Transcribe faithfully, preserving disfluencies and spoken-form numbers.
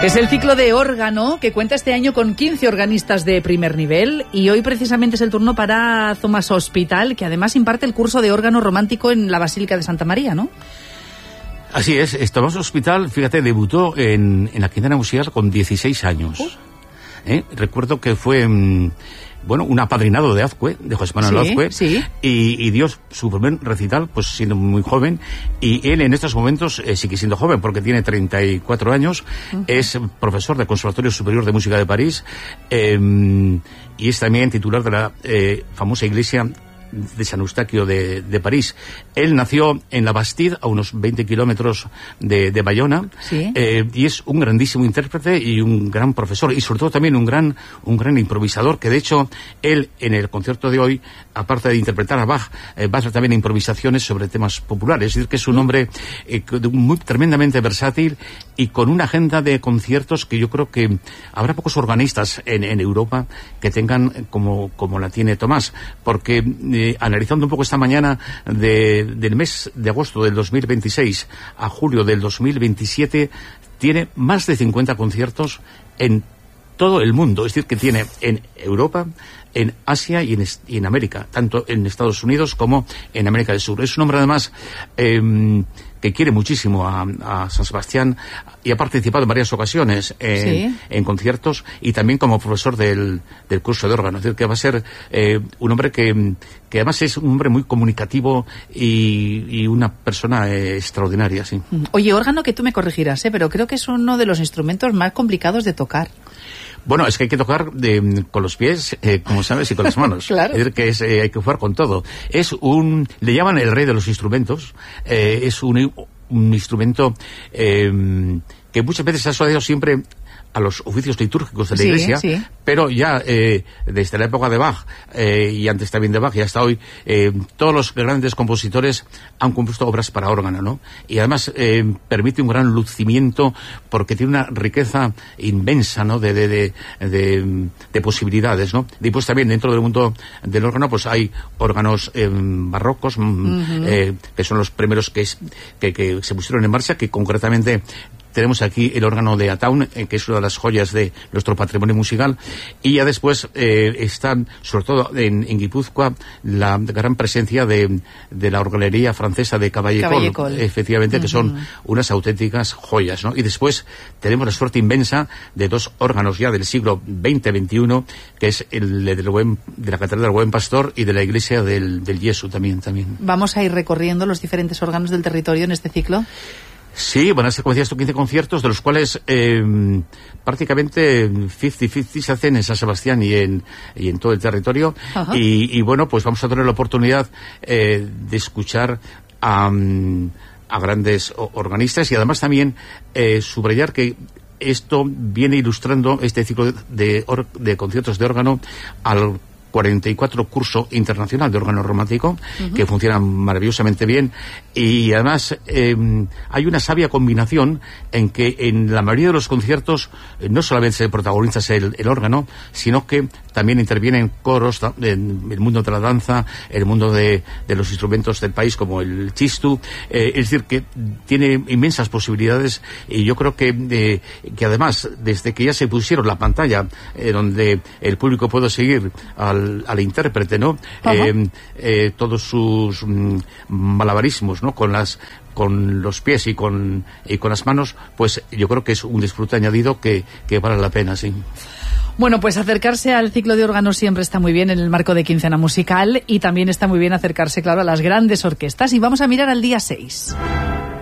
Es el ciclo de órgano que cuenta este año con quince organistas de primer nivel y hoy precisamente es el turno para Thomas Hospital, que además imparte el curso de órgano romántico en la Basílica de Santa María, ¿no? Así es, Thomas Hospital, fíjate, debutó en, en la Quintana Musical con dieciséis años. Uh. ¿Eh? Recuerdo que fue... Mmm, bueno, un apadrinado de Azcue, de José Manuel sí, Azcue, sí. y, y dio su primer recital, pues siendo muy joven, y él en estos momentos eh, sigue siendo joven, porque tiene treinta y cuatro años, uh-huh. Es profesor del Conservatorio Superior de Música de París, eh, y es también titular de la eh, famosa iglesia de San Eustaquio de, de París. Él nació en la Bastide, a unos veinte kilómetros de, de Bayona, ¿sí? eh, y es un grandísimo intérprete y un gran profesor, y sobre todo también un gran, un gran improvisador, que de hecho, él, en el concierto de hoy, aparte de interpretar a Bach, eh, va a hacer también improvisaciones sobre temas populares, es decir, que es un hombre eh, muy tremendamente versátil y con una agenda de conciertos que yo creo que habrá pocos organistas en, en Europa que tengan como, como la tiene Tomás, porque eh, analizando un poco esta mañana de, del mes de agosto del dos mil veintiséis a julio del dos mil veintisiete, tiene más de cincuenta conciertos en todo el mundo, es decir, que tiene en Europa, en Asia y en, y en América, tanto en Estados Unidos como en América del Sur. Es un hombre además eh, que quiere muchísimo a, a San Sebastián y ha participado en varias ocasiones en, sí. en conciertos y también como profesor del, del curso de órgano. Es decir, que va a ser eh, un hombre que, que además es un hombre muy comunicativo y, y una persona eh, extraordinaria, sí. Oye, órgano, que tú me corregirás, ¿eh? Pero creo que es uno de los instrumentos más complicados de tocar. Bueno, es que hay que tocar de, con los pies, eh, como sabes, y con las manos. Claro. Es decir, que es, eh, hay que jugar con todo. Es un... Le llaman el rey de los instrumentos. Eh, es un, un instrumento eh, que muchas veces se ha asociado siempre a los oficios litúrgicos de la sí, Iglesia, sí. pero ya eh, desde la época de Bach eh, y antes también de Bach y hasta hoy, eh, todos los grandes compositores han compuesto obras para órgano, ¿no? Y además eh, permite un gran lucimiento porque tiene una riqueza inmensa, ¿no? De, de, de, de, de posibilidades, ¿no? Y pues también dentro del mundo del órgano pues hay órganos eh, barrocos, uh-huh. eh, que son los primeros que, es, que, que se pusieron en marcha, que concretamente tenemos aquí el órgano de Ataun, eh, que es una de las joyas de nuestro patrimonio musical, y ya después eh, están, sobre todo en, en Guipúzcoa, la gran presencia de, de la orgelería francesa de Caballé-Coll, efectivamente, uh-huh. que son unas auténticas joyas, ¿no? Y después tenemos la suerte inmensa de dos órganos ya del siglo veinte veintiuno, que es el del buen, de la Catedral del Buen Pastor y de la Iglesia del, del Yesu también, también. ¿Vamos a ir recorriendo los diferentes órganos del territorio en este ciclo? Sí, van a ser, como decías tú, quince conciertos, de los cuales eh, prácticamente cincuenta cincuenta se hacen en San Sebastián y en, y en todo el territorio. Y, y bueno, pues vamos a tener la oportunidad eh, de escuchar a, a grandes organistas y además también eh, subrayar que esto viene ilustrando este ciclo de, de, de conciertos de órgano al cuarenta y cuatro curso internacional de órgano romántico, uh-huh. que funciona maravillosamente bien, y además eh, hay una sabia combinación en que en la mayoría de los conciertos eh, no solamente se protagoniza el, el órgano, sino que también intervienen coros en el mundo de la danza, el mundo de, de los instrumentos del país como el chistu, eh, es decir, que tiene inmensas posibilidades, y yo creo que, eh, que además, desde que ya se pusieron la pantalla eh, donde el público puede seguir al Al, al intérprete, ¿no? Eh, eh, todos sus mm, malabarismos, ¿no? Con las con los pies y con y con las manos, pues yo creo que es un disfrute añadido que, que vale la pena, sí. Bueno, pues acercarse al ciclo de órganos siempre está muy bien en el marco de Quincena Musical y también está muy bien acercarse, claro, a las grandes orquestas. Y vamos a mirar al día seis.